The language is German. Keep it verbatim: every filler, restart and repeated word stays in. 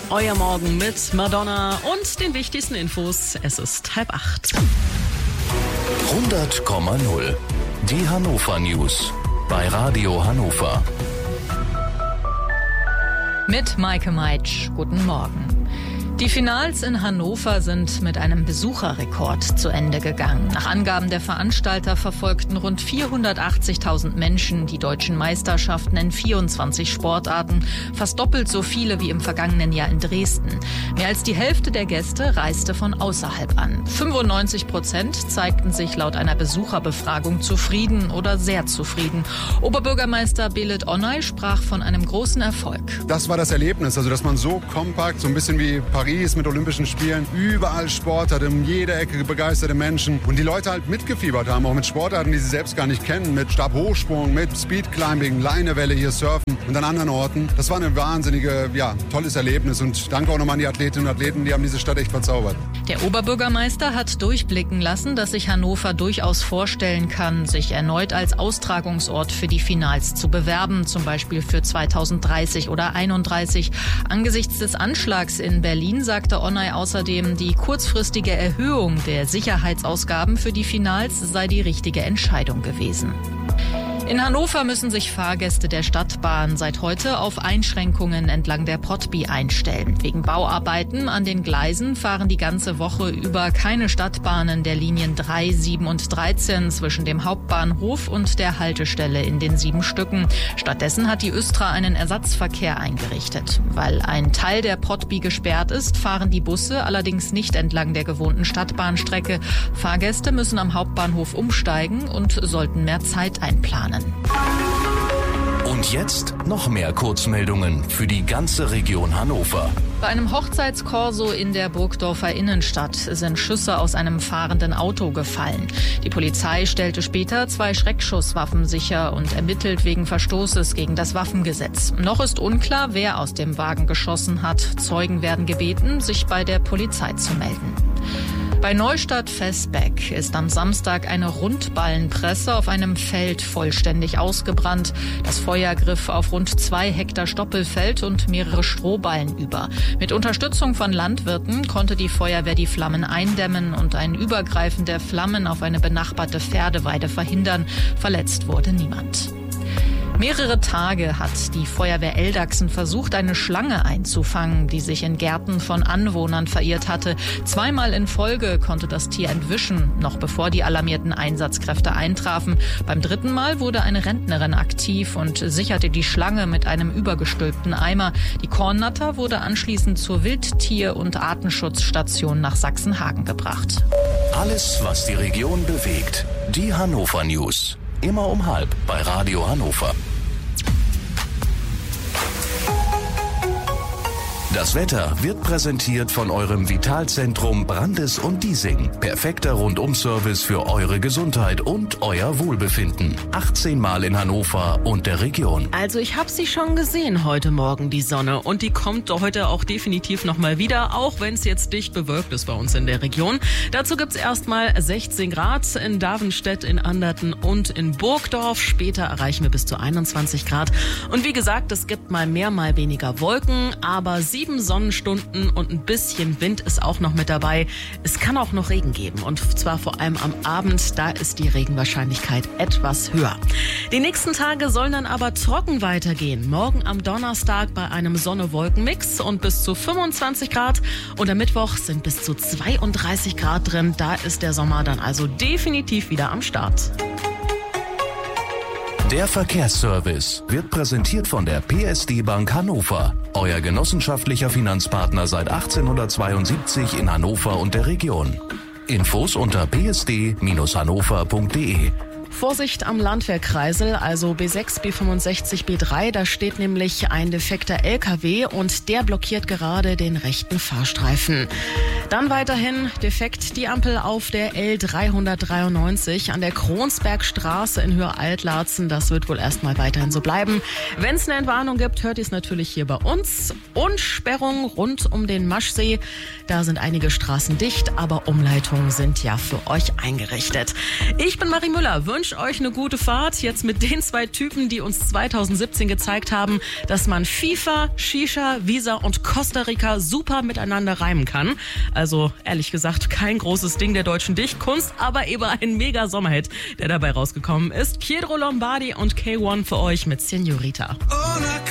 Euer Morgen mit Madonna und den wichtigsten Infos. Es ist halb acht. hundert Komma null. Die Hannover News bei Radio Hannover. Mit Maike Meitsch. Guten Morgen. Die Finals in Hannover sind mit einem Besucherrekord zu Ende gegangen. Nach Angaben der Veranstalter verfolgten rund vierhundertachtzigtausend Menschen die deutschen Meisterschaften in vierundzwanzig Sportarten, fast doppelt so viele wie im vergangenen Jahr in Dresden. Mehr als die Hälfte der Gäste reiste von außerhalb an. fünfundneunzig Prozent zeigten sich laut einer Besucherbefragung zufrieden oder sehr zufrieden. Oberbürgermeister Belit Onay sprach von einem großen Erfolg. Das war das Erlebnis, also dass man so kompakt, so ein bisschen wie Paris mit Olympischen Spielen, überall Sport hat, um jede Ecke begeisterte Menschen und die Leute halt mitgefiebert haben, auch mit Sportarten, die sie selbst gar nicht kennen, mit Stabhochsprung, mit Speedclimbing, Leinewelle, hier Surfen und an anderen Orten. Das war ein wahnsinniges, ja, tolles Erlebnis und danke auch nochmal an die Athletinnen und Athleten, die haben diese Stadt echt verzaubert. Der Oberbürgermeister hat durchblicken lassen, dass sich Hannover durchaus vorstellen kann, sich erneut als Austragungsort für die Finals zu bewerben, zum Beispiel für zweitausenddreißig oder einunddreißig. Angesichts des Anschlags in Berlin sagte Onay außerdem, die kurzfristige Erhöhung der Sicherheitsausgaben für die Finals sei die richtige Entscheidung gewesen. In Hannover müssen sich Fahrgäste der Stadtbahn seit heute auf Einschränkungen entlang der Potby einstellen. Wegen Bauarbeiten an den Gleisen fahren die ganze Woche über keine Stadtbahnen der Linien drei, sieben und dreizehn zwischen dem Hauptbahnhof und der Haltestelle in den sieben Stücken. Stattdessen hat die Östra einen Ersatzverkehr eingerichtet. Weil ein Teil der Potby gesperrt ist, fahren die Busse allerdings nicht entlang der gewohnten Stadtbahnstrecke. Fahrgäste müssen am Hauptbahnhof umsteigen und sollten mehr Zeit einplanen. Und jetzt noch mehr Kurzmeldungen für die ganze Region Hannover. Bei einem Hochzeitskorso in der Burgdorfer Innenstadt sind Schüsse aus einem fahrenden Auto gefallen. Die Polizei stellte später zwei Schreckschusswaffen sicher und ermittelt wegen Verstoßes gegen das Waffengesetz. Noch ist unklar, wer aus dem Wagen geschossen hat. Zeugen werden gebeten, sich bei der Polizei zu melden. Bei Neustadt-Vesbeck ist am Samstag eine Rundballenpresse auf einem Feld vollständig ausgebrannt. Das Feuer griff auf rund zwei Hektar Stoppelfeld und mehrere Strohballen über. Mit Unterstützung von Landwirten konnte die Feuerwehr die Flammen eindämmen und ein Übergreifen der Flammen auf eine benachbarte Pferdeweide verhindern. Verletzt wurde niemand. Mehrere Tage hat die Feuerwehr Eldachsen versucht, eine Schlange einzufangen, die sich in Gärten von Anwohnern verirrt hatte. Zweimal in Folge konnte das Tier entwischen, noch bevor die alarmierten Einsatzkräfte eintrafen. Beim dritten Mal wurde eine Rentnerin aktiv und sicherte die Schlange mit einem übergestülpten Eimer. Die Kornnatter wurde anschließend zur Wildtier- und Artenschutzstation nach Sachsenhagen gebracht. Alles, was die Region bewegt. Die Hannover News. Immer um halb bei Radio Hannover. Das Wetter wird präsentiert von eurem Vitalzentrum Brandes und Diesing. Perfekter Rundum-Service für eure Gesundheit und euer Wohlbefinden. achtzehn Mal in Hannover und der Region. Also ich habe sie schon gesehen heute Morgen, die Sonne. Und die kommt heute auch definitiv nochmal wieder, auch wenn es jetzt dicht bewölkt ist bei uns in der Region. Dazu gibt's erstmal sechzehn Grad in Davenstedt, in Anderten und in Burgdorf. Später erreichen wir bis zu einundzwanzig Grad. Und wie gesagt, es gibt mal mehr, mal weniger Wolken, aber sieben Sonnenstunden und ein bisschen Wind ist auch noch mit dabei. Es kann auch noch Regen geben und zwar vor allem am Abend, da ist die Regenwahrscheinlichkeit etwas höher. Die nächsten Tage sollen dann aber trocken weitergehen. Morgen am Donnerstag bei einem Sonne-Wolken-Mix und bis zu fünfundzwanzig Grad und am Mittwoch sind bis zu zweiunddreißig Grad drin. Da ist der Sommer dann also definitiv wieder am Start. Der Verkehrsservice wird präsentiert von der P S D Bank Hannover. Euer genossenschaftlicher Finanzpartner seit achtzehnhundertzweiundsiebzig in Hannover und der Region. Infos unter p s d Bindestrich hannover punkt d e. Vorsicht am Landwehrkreisel, also B sechs, B fünfundsechzig, B drei, da steht nämlich ein defekter L K W und der blockiert gerade den rechten Fahrstreifen. Dann weiterhin defekt die Ampel auf der L dreihundertdreiundneunzig an der Kronsbergstraße in Höhe Altlarzen. Das wird wohl erstmal weiterhin so bleiben. Wenn es eine Entwarnung gibt, hört ihr es natürlich hier bei uns. Und Sperrung rund um den Maschsee. Da sind einige Straßen dicht, aber Umleitungen sind ja für euch eingerichtet. Ich bin Marie Müller, wünsche euch eine gute Fahrt. Jetzt mit den zwei Typen, die uns zweitausendsiebzehn gezeigt haben, dass man FIFA, Shisha, Visa und Costa Rica super miteinander reimen kann. Also ehrlich gesagt kein großes Ding der deutschen Dichtkunst, aber eben ein mega Sommerhit, der dabei rausgekommen ist. Pietro Lombardi und K eins für euch mit Senorita.